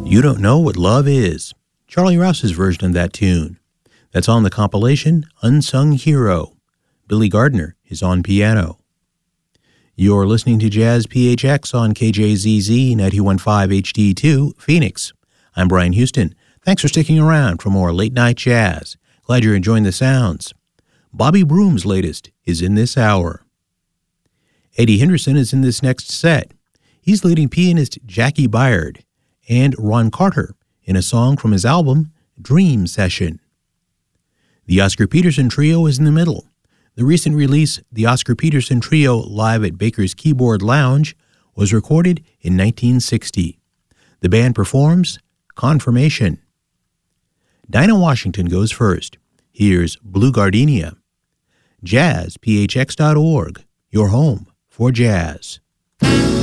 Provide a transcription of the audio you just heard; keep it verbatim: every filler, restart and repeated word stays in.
You Don't Know What Love Is, Charlie Rouse's version of that tune. That's on the compilation Unsung Hero. Billy Gardner is on piano. You're listening to Jazz P H X on K J Z Z ninety-one point five H D two, Phoenix. I'm Brian Houston. Thanks for sticking around for more late-night jazz. Glad you're enjoying the sounds. Bobby Broom's latest is in this hour. Eddie Henderson is in this next set. He's leading pianist Jackie Byard and Ron Carter in a song from his album Dream Session. The Oscar Peterson Trio is in the middle. The recent release, the Oscar Peterson Trio Live at Baker's Keyboard Lounge, was recorded in nineteen sixty. The band performs Confirmation. Dinah Washington goes first. Here's Blue Gardenia. jazz p h x dot org, your home for jazz.